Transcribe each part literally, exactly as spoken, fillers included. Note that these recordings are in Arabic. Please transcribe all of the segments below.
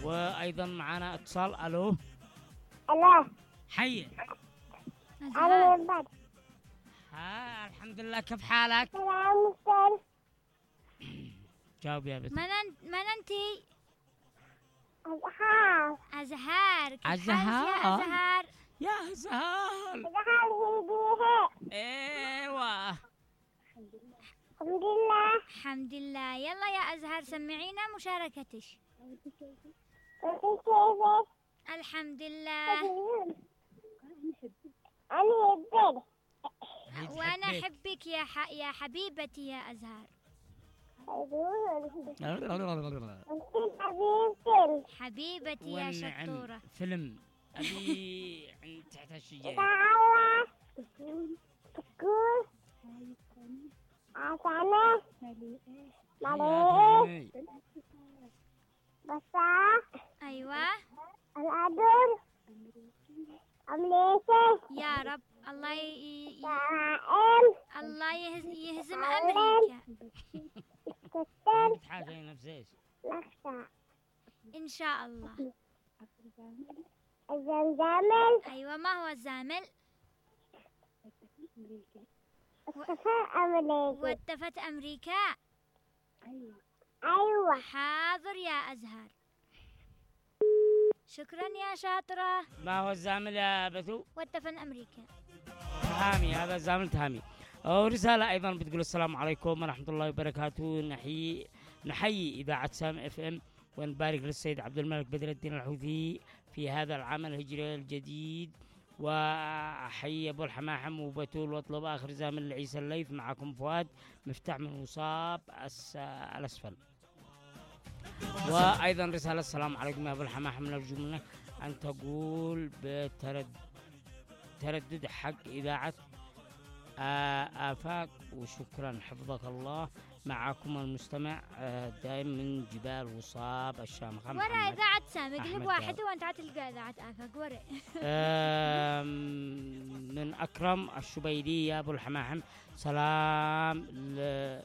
وأيضا معنا اتصال. ألو. ألو. حي. أنا من بعد. ها الحمد لله، كيف حالك؟ سلام مستر. جاوب يا بنت. من أنت من أنتي؟ أزهار. أزهار. كيف أزهار. حالك يا أزهار؟ يا أزهار. أزهار هندي. ايوه. الحمد لله. الحمد لله. يلا يا أزهار سمعينا مشاركتك. أنت كيفك؟ الحمد لله. أنا يبدأ. وأنا أحبك يا ح... يا حبيبتي يا أزهار. أنت حبيبتي. حبيبتي يا والنعم. شطورة. فيلم أبي عند تحت الشجرة. تعالى. تكون. عسانة. مليئة. بصا. أيوة. الأدر. أمريكا. يا رب الله ي... ي... إسرائيل. الله يهز... يهزم أمريكا كتر. حاجة نفس ايش؟ لخشة. إن شاء الله. الزمزمل. أيوة. ما هو الزامل؟ السفر أمريكي. واتفت أمريكا. أيوة. حاضر يا أزهار. شكرا يا شاطرة. ما هو الزامل يا بثو؟ واتفن أمريكا. تهامي، هذا الزامل تهامي. ورسالة أيضا بتقول السلام عليكم ورحمة الله وبركاته. نحيي نحيي إذاعة سام اف ام، ونبارك للسيد عبد الملك بدر الدين الحوثي في هذا العام الهجري الجديد، وأحيي أبو الحماحم وبتول، واطلب آخر زامل لعيسى الليث. معكم فؤاد مفتاح من وصاب الأسفل. وأيضا رسالة السلام عليكم يا أبو الحماحم، نرجو منك أن تقول بتردد تردد حق إذاعة آفاق، وشكرا حفظك الله. معكم المستمع دائم من جبال وصاب الشامخة ورا إذاعة سام اقلب واحد وأنت تلقى إذاعة آفاق ورا. من أكرم الشبيدي يا أبو الحماحم. سلام ل...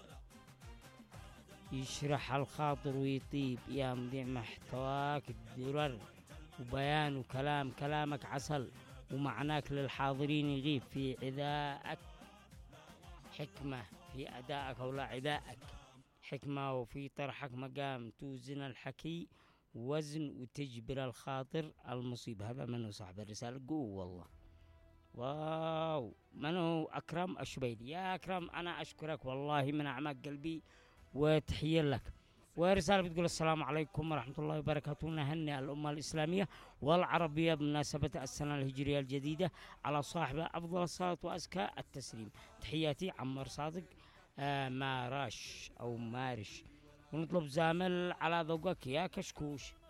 يشرح الخاطر ويطيب يا مذيع محتواك الدرر وبيان وكلام، كلامك عسل ومعناك للحاضرين يغيب في عدائك حكمة، في أدائك أو لا عدائك حكمة، وفي طرحك مقام توزن الحكي وزن وتجبر الخاطر المصيب. هذا منو صاحب الرسالة؟ قوة والله. واو، منو؟ أكرم الشبيدي. يا أكرم أنا أشكرك والله من أعماق قلبي وتحية لك. ورسالة بتقول السلام عليكم ورحمة الله وبركاته. نهنئ الأمة الإسلامية والعربية بمناسبة السنة الهجرية الجديدة على صاحبة أفضل الصلاة وأزكى التسليم. تحياتي عمر صادق آه ماراش أو مارش. ونطلب زامل على ذوقك يا كشكوش.